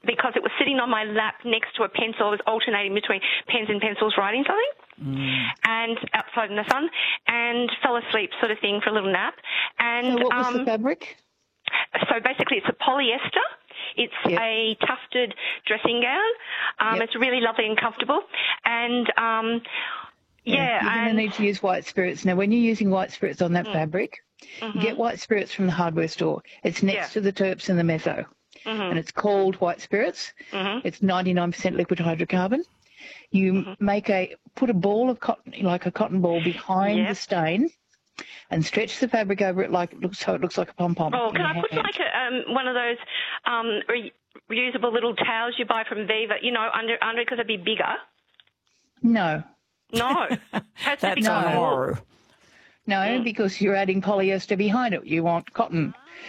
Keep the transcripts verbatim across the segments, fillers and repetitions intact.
because it was sitting on my lap next to a pencil. I was alternating between pens and pencils writing something Mm. and outside in the sun, and fell asleep sort of thing for a little nap. And So what was um, the fabric? So basically it's a polyester. It's Yep. a tufted dressing gown. Um, Yep. It's really lovely and comfortable. And, um, yeah. You're going and, to need to use white spirits. Now, when you're using white spirits on that Mm. fabric, Mhm. get white spirits from the hardware store. It's next Yeah. to the terps and the metho. Mhm. And it's called white spirits. Mhm. It's ninety-nine percent liquid hydrocarbon. You Mhm. make a, put a ball of cotton, like a cotton ball behind Yep. the stain and stretch the fabric over it like it looks, so it looks like a pom-pom. Oh, in can your I put hand. like a, um, one of those um, re- reusable little towels you buy from Viva, you know, under under because it'd be bigger? No. No. Has to be That's cotton wool. horror. No, Mm. because you're adding polyester behind it. You want cotton.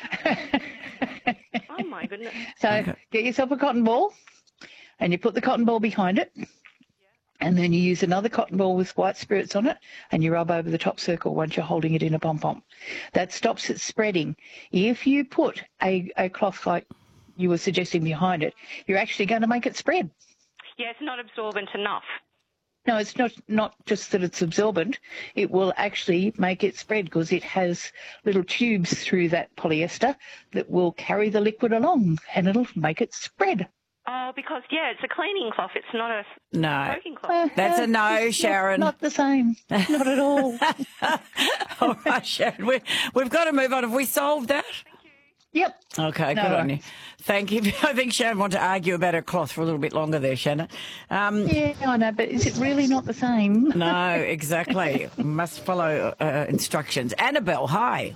Oh, my goodness. So Okay. get yourself a cotton ball and you put the cotton ball behind it. And then you use another cotton ball with white spirits on it and you rub over the top circle once you're holding it in a pom-pom. That stops it spreading. If you put a, a cloth like you were suggesting behind it, you're actually going to make it spread. Yeah, it's not absorbent enough. No, it's not, not just that it's absorbent. It will actually make it spread because it has little tubes through that polyester that will carry the liquid along and it'll make it spread. Oh, because, yeah, it's a cleaning cloth. It's not a No. soaking cloth. Uh, That's a uh, no, it's not- Sharon. Not, the same. Not at all. All right, Sharon, we, we've got to move on. Have we solved that? Yep. Okay, No good on you. worries. Thank you. I think Sharon wanted to argue about her cloth for a little bit longer there, Shannon. Um, Yeah, I know, but is it really not the same? no, exactly. Must follow uh, instructions. Annabelle, hi.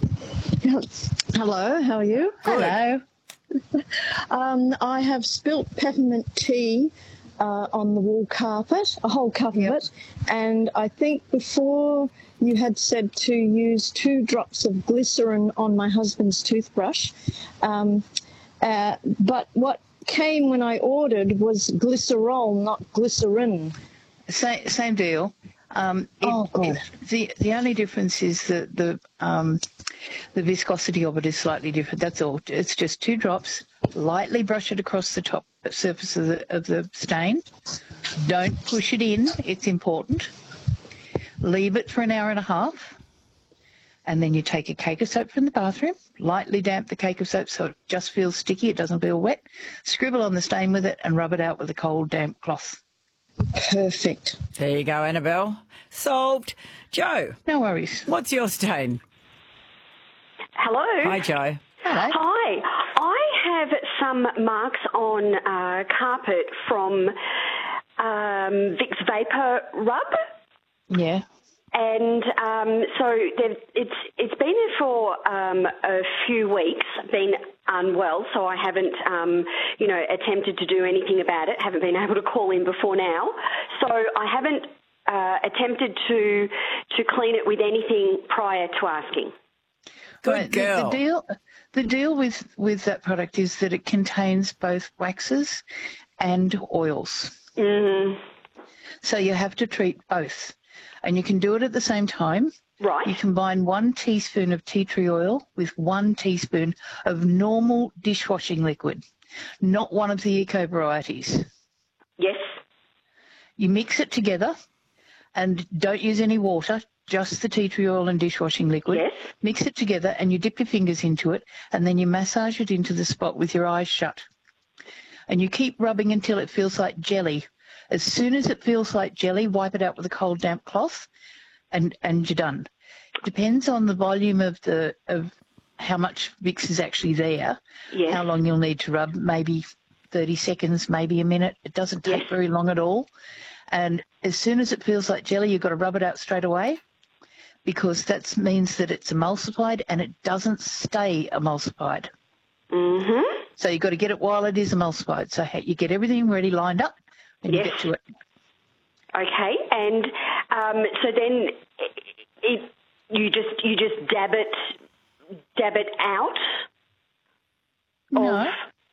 Hello, how are you? Hello. Um, I have spilt peppermint tea uh, on the wall carpet, a whole cup Yep. of it, and I think before you had said to use two drops of glycerin on my husband's toothbrush, um, uh, but what came when I ordered was glycerol, not glycerin. Same, same deal. Um, it- Oh, God. it- the the only difference is that the um, the viscosity of it is slightly different. That's all. It's just two drops. Lightly brush it across the top surface of the of the stain. Don't push it in. It's important. Leave it for an hour and a half, and then you take a cake of soap from the bathroom. Lightly damp the cake of soap so it just feels sticky. It doesn't feel wet. Scribble on the stain with it and rub it out with a cold, damp cloth. Perfect. There you go, Annabelle. Solved. Joe, No worries. what's your stain? Hello. Hi, Joe. Hello. Hi. I have some marks on uh, carpet from um, Vicks Vapor Rub. Yeah. And um, so they've- it's it's been there for um, a few weeks. Been unwell, so I haven't um, you know attempted to do anything about it. Haven't been able to call in before now, so I haven't uh, attempted to to clean it with anything prior to asking. Good Right, the- girl. The, deal, the deal with, with that product is that it contains both waxes and oils. Mm, So you have to treat both. And you can do it at the same time. right. You combine one teaspoon of tea tree oil with one teaspoon of normal dishwashing liquid, not one of the eco varieties. Yes. You mix it together and don't use any water, just the tea tree oil and dishwashing liquid. Yes. Mix it together and you dip your fingers into it and then you massage it into the spot with your eyes shut. And you keep rubbing until it feels like jelly. As soon as it feels like jelly, wipe it out with a cold, damp cloth and, and you're done. Depends on the volume of the of how much Vicks is actually there, Yes. how long you'll need to rub, maybe thirty seconds, maybe a minute. It doesn't take Yes. very long at all. And as soon as it feels like jelly, you've got to rub it out straight away because that means that it's emulsified and it doesn't stay emulsified. Mhm. So you've got to get it while it is emulsified. So you get everything ready, lined up, and Yes. you get to it. Okay. And um, so then it, it, you just you just dab it dab it out. No. Of,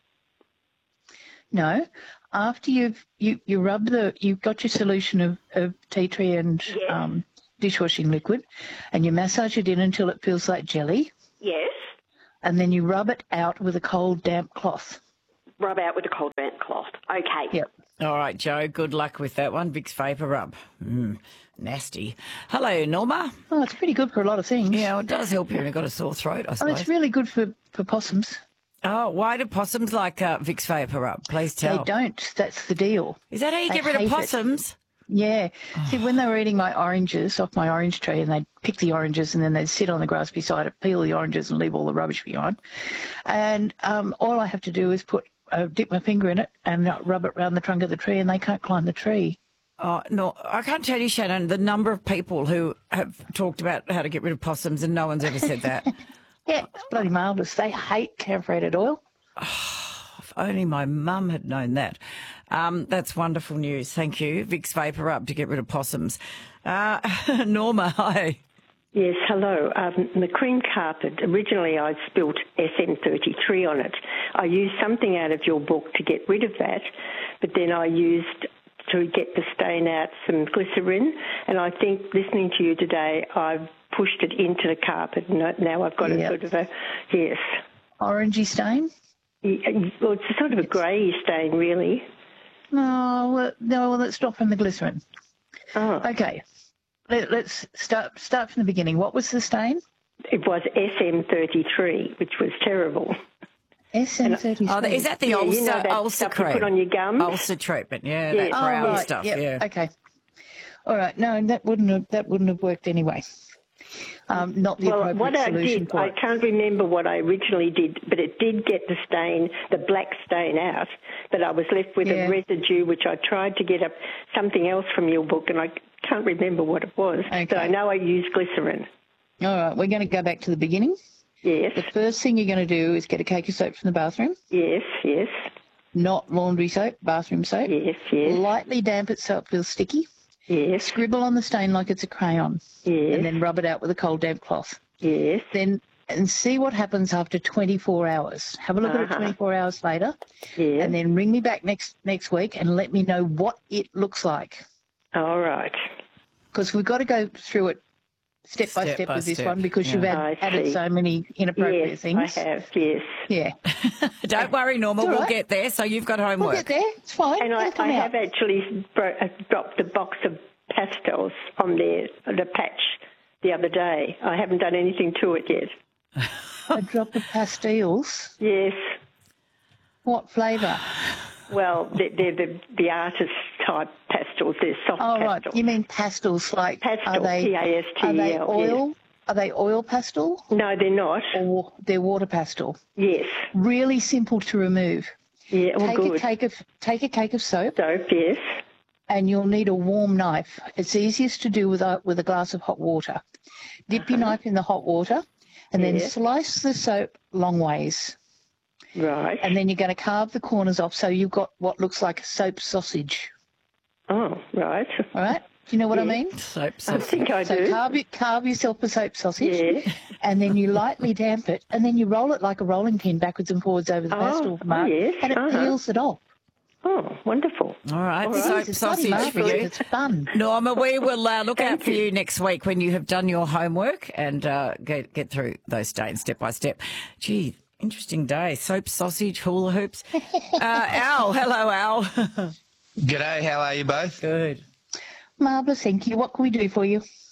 No. After you've you, you rub the you've got your solution of, of tea tree and Yes. um, dishwashing liquid, and you massage it in until it feels like jelly, yes. and then you rub it out with a cold, damp cloth. rub out with a cold damp cloth. Okay. Yep. All right, Joe, good luck with that one. Vicks Vapor Rub. Mm, nasty. Hello, Norma. Oh, it's pretty good for a lot of things. Yeah, well, it does help you when you've got a sore throat, I Oh, suppose. it's really good for, for possums. Oh, why do possums like uh, Vicks Vapor Rub? Please tell. They don't. That's the deal. Is that how you They get rid of hate it. possums? Yeah. See, when they were eating my oranges off my orange tree and they'd pick the oranges and then they'd sit on the grass beside it, peel the oranges and leave all the rubbish behind. And um, all I have to do is put, uh, dip my finger in it and rub it round the trunk of the tree and they can't climb the tree. Oh, no, I can't tell you, Shannon, the number of people who have talked about how to get rid of possums and no one's ever said that. Yeah, it's bloody marvellous. They hate camphorated oil. If only my mum had known that. Um, that's wonderful news. Thank you. Vicks Vapor Rub to get rid of possums. Uh, Norma, hi. Yes, hello. Um, the cream carpet, originally I spilt S M thirty-three on it. I used something out of your book to get rid of that, but then I used, to get the stain out, some glycerin, and I think listening to you today, I've pushed it into the carpet, and now I've got Yep. a sort of a, yes. Orangey stain? Yeah, well, it's a sort of a grey stain, really. No, well, no, well, let's stop from the glycerin. Oh, Okay. Let, let's start start from the beginning. What was the stain? it was S M thirty-three, which was terrible. S M thirty-three. Oh, is that the Yeah, ulcer, you know that ulcer stuff you cream? put on your gums? Ulcer treatment, yeah, Yeah. that Oh, brown right. stuff, Yep. yeah. Okay. All right. No, that wouldn't have that wouldn't have worked anyway. Um, not the Well, appropriate what I solution did, for I it. can't remember what I originally did, but it did get the stain, the black stain out, but I was left with Yeah. a residue, which I tried to get up something else from your book, and I can't remember what it was. Okay. But I know I used glycerin. All right. We're going to go back to the beginning. Yes, The first thing you're going to do is get a cake of soap from the bathroom, yes, yes, not laundry soap, bathroom soap. yes, yes, Lightly damp it so it feels sticky. yes, Scribble on the stain like it's a crayon, yes, and then rub it out with a cold damp cloth. yes, Then and see what happens after twenty-four hours. Have a look at it Uh-huh. twenty-four hours later, yes. and then ring me back next next week and let me know what it looks like. All right. Because we've got to go through it step, by Step step by with this step, one because you've yeah. I had, added see. so many inappropriate Yes, things. I have, yes. Yeah. Don't worry, Norma, It's all we'll right. get there, so you've got We'll homework. get there. It's fine. And I, It'll come I out. have actually bro- uh, dropped a box of pastels on there, the patch, the other day. I haven't done anything to it yet. A drop of pastels. Yes. What flavour? Well, they're, they're the, the artist type pastels. They're soft Oh, right. pastels. You mean pastels like Pastel, are they, P A S T E L, are they yes. oil? Are they oil pastel No, they're not. or they're water pastel? Yes. Really simple to remove. Yeah, well, take a good. cake of take a cake of soap, Soap, yes. and you'll need a warm knife. It's easiest to do with a with a glass of hot water. Dip your knife in the hot water, and then Yeah. slice the soap long ways. Right. And then you're going to carve the corners off so you've got what looks like a soap sausage. Oh, right. All right? Do you know what I Yeah. mean? Soap I sauce. think I So do. carve, it, carve yourself a soap sausage, Yeah. and then you lightly damp it, and then you roll it like a rolling pin backwards and forwards over the Oh, pastel oh, mark, yes, and it uh-huh. peels it off. Oh, wonderful. All right, All right. soap It's bloody sausage for marvellous. you. It's fun. Norma, we will uh, look out for you next week when you have done your homework and uh, get get through those stains step by step. Gee, interesting day. Soap, sausage, hula hoops. Uh, Al, hello, Al. G'day, how are you both? Good. Marvellous, thank you. What can we do for you?